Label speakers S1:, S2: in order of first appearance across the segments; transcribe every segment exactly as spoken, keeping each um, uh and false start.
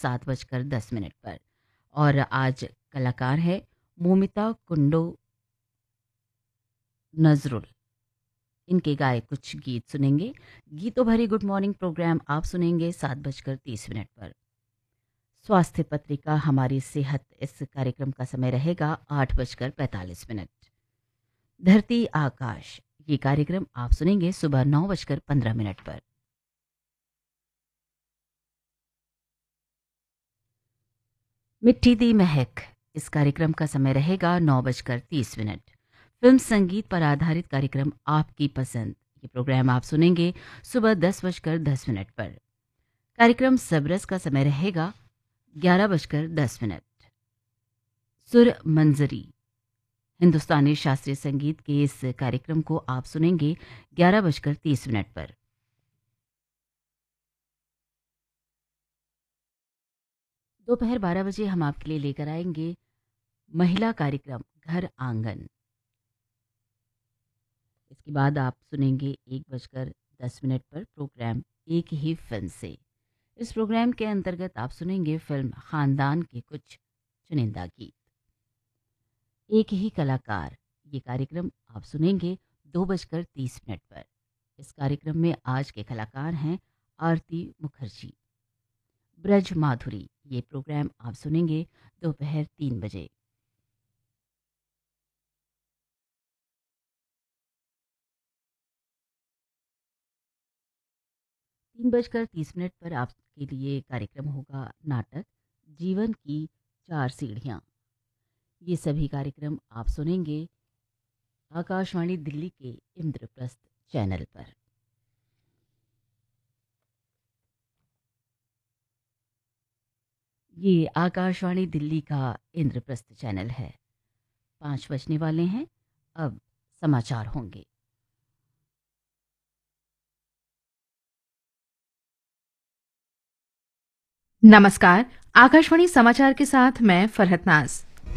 S1: सात बजकर दस मिनट पर। और आज कलाकार है मोमिता कुंडो नजरुल। इनके गाए कुछ गीत सुनेंगे। गीतों भरी गुड मॉर्निंग प्रोग्राम आप सुनेंगे सात बजकर तीस मिनट पर। स्वास्थ्य पत्रिका हमारी सेहत, इस कार्यक्रम का समय रहेगा आठ बजकर पैंतालीस मिनट। धरती आकाश, ये कार्यक्रम आप सुनेंगे सुबह नौ बजकर पंद्रह मिनट पर। मिट्टी दी महक, इस कार्यक्रम का समय रहेगा नौ बजकर तीस मिनट। फिल्म संगीत पर आधारित कार्यक्रम आपकी पसंद, ये प्रोग्राम आप सुनेंगे सुबह दस बजकर दस मिनट पर। कार्यक्रम सबरस का समय रहेगा ग्यारह बजकर दस मिनट। सुर मंजरी, हिंदुस्तानी शास्त्रीय संगीत के इस कार्यक्रम को आप सुनेंगे ग्यारह बजकर तीस मिनट पर। दोपहर बारह बजे हम आपके लिए लेकर आएंगे महिला कार्यक्रम घर आंगन। इसके बाद आप सुनेंगे एक बजकर दस मिनट पर प्रोग्राम एक ही फिल्म से। इस प्रोग्राम के अंतर्गत आप सुनेंगे फिल्म खानदान के कुछ चुनिंदा गीत। एक ही कलाकार, ये कार्यक्रम आप सुनेंगे दो बजकर तीस मिनट पर। इस कार्यक्रम में आज के कलाकार हैं आरती मुखर्जी। ब्रज माधुरी, ये प्रोग्राम आप सुनेंगे दोपहर तीन बजे। तीन बजकर तीस मिनट पर आपके लिए कार्यक्रम होगा नाटक जीवन की चार सीढ़ियाँ। ये सभी कार्यक्रम आप सुनेंगे आकाशवाणी दिल्ली के इंद्रप्रस्थ चैनल पर। ये आकाशवाणी दिल्ली का इंद्रप्रस्थ चैनल है। पाँच बजने वाले हैं, अब समाचार होंगे।
S2: नमस्कार, आकाशवाणी समाचार के साथ मैं फरहत नाज।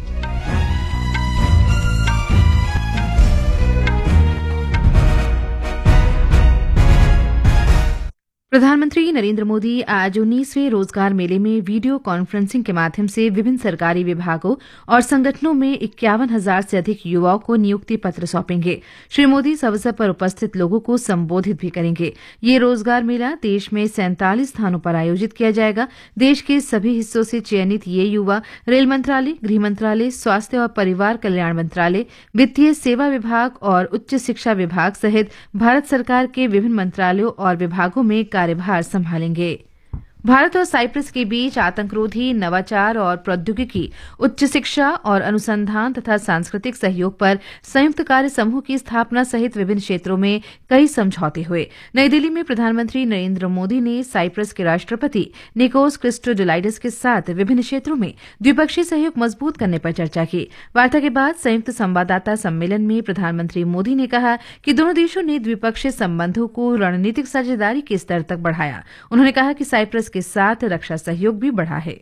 S2: प्रधानमंत्री नरेंद्र मोदी आज उन्नीसवें रोजगार मेले में वीडियो कॉन्फ्रेंसिंग के माध्यम से विभिन्न सरकारी विभागों और संगठनों में इक्यावन हजार से अधिक युवाओं को नियुक्ति पत्र सौंपेंगे। श्री मोदी इस अवसर पर उपस्थित लोगों को संबोधित भी करेंगे। ये रोजगार मेला देश में सैंतालीस स्थानों पर आयोजित किया जाएगा। देश के सभी हिस्सों से चयनित ये युवा रेल मंत्रालय, गृह मंत्रालय, स्वास्थ्य और परिवार कल्याण मंत्रालय, वित्तीय सेवा विभाग और उच्च शिक्षा विभाग सहित भारत सरकार के विभिन्न मंत्रालयों और विभागों में कार्यभार संभालेंगे। भारत और साइप्रस के बीच आतंकरोधी, नवाचार और प्रौद्योगिकी, उच्च शिक्षा और अनुसंधान तथा सांस्कृतिक सहयोग पर संयुक्त कार्य समूह की स्थापना सहित विभिन्न क्षेत्रों में कई समझौते हुए। नई दिल्ली में प्रधानमंत्री नरेंद्र मोदी ने साइप्रस के राष्ट्रपति निकोस क्रिस्टोडोलाइडस के साथ विभिन्न क्षेत्रों में द्विपक्षीय सहयोग मजबूत करने पर चर्चा की। वार्ता के बाद संयुक्त संवाददाता सम्मेलन में प्रधानमंत्री मोदी ने कहा कि दोनों देशों ने द्विपक्षीय संबंधों को रणनीतिक साझेदारी के स्तर तक बढ़ाया। उन्होंने कहा कि साइप्रस के साथ रक्षा सहयोग भी बढ़ा है।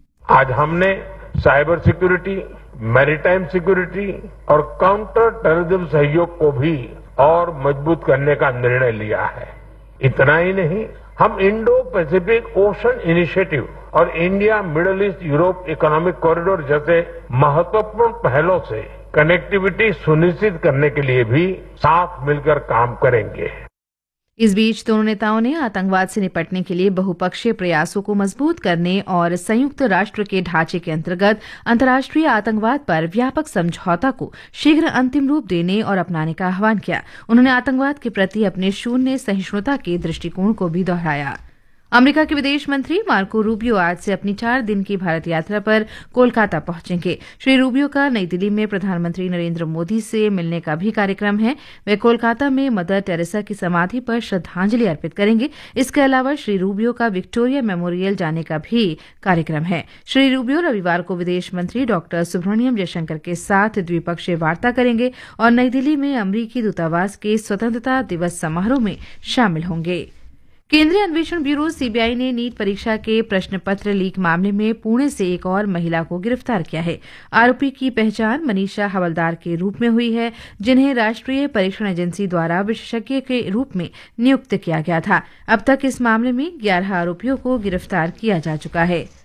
S3: आज हमने साइबर सिक्योरिटी, मैरीटाइम सिक्योरिटी और काउंटर टेररिज्म सहयोग को भी और मजबूत करने का निर्णय लिया है। इतना ही नहीं, हम इंडो पैसिफिक ओशन इनिशिएटिव और India middle east Europe economic corridor जैसे महत्वपूर्ण पहलों से कनेक्टिविटी सुनिश्चित करने के लिए भी साथ मिलकर काम करेंगे।
S2: इस बीच दोनों नेताओं ने आतंकवाद से निपटने के लिए बहुपक्षीय प्रयासों को मजबूत करने और संयुक्त राष्ट्र के ढांचे के अंतर्गत अंतर्राष्ट्रीय आतंकवाद पर व्यापक समझौता को शीघ्र अंतिम रूप देने और अपनाने का आह्वान किया। उन्होंने आतंकवाद के प्रति अपने शून्य सहिष्णुता के दृष्टिकोण को भी दोहराया। अमेरिका के विदेश मंत्री मार्को रूबियो आज से अपनी चार दिन की भारत यात्रा पर कोलकाता पहुंचेंगे। श्री रूबियो का नई दिल्ली में प्रधानमंत्री नरेंद्र मोदी से मिलने का भी कार्यक्रम है। वे कोलकाता में मदर टेरेसा की समाधि पर श्रद्धांजलि अर्पित करेंगे। इसके अलावा श्री रूबियो का विक्टोरिया मेमोरियल जाने का भी कार्यक्रम है। श्री रूबियो रविवार को विदेश मंत्री डॉक्टर सुब्रमण्यम जयशंकर के साथ द्विपक्षीय वार्ता करेंगे और नई दिल्ली में अमरीकी दूतावास के स्वतंत्रता दिवस समारोह में शामिल होंगे। केंद्रीय अन्वेषण ब्यूरो सीबीआई ने नीट परीक्षा के प्रश्न पत्र लीक मामले में पुणे से एक और महिला को गिरफ्तार किया है। आरोपी की पहचान मनीषा हवलदार के रूप में हुई है, जिन्हें राष्ट्रीय परीक्षण एजेंसी द्वारा विशेषज्ञ के रूप में नियुक्त किया गया था। अब तक इस मामले में ग्यारह आरोपियों को गिरफ्तार किया जा चुका है।